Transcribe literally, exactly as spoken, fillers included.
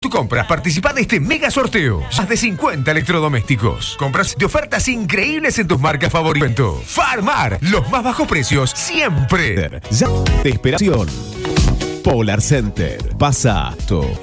Tu compras, participa de este mega sorteo. Más de cincuenta electrodomésticos. Compras de ofertas increíbles en tus marcas favoritas. Farmar, los más bajos precios siempre. Ya te esperación. Polar Center. Pasa.